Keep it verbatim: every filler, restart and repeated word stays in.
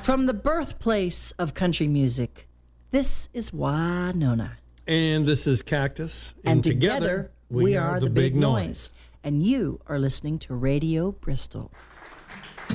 From the birthplace of country music, this is Winona. And this is Cactus. And, and together, together, we, we are, are the, the Big, Big Noise. Noise. And you are listening to Radio Bristol.